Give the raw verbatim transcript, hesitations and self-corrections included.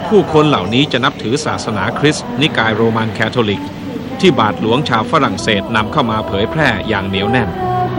ผู้คนเหล่านี้จะนับถือศาสนาคริสต์นิกายโรมันคาทอลิกที่บาทหลวงชาวฝรั่งเศสนำเข้ามาเผยแพร่อย่างเหนียวแน่น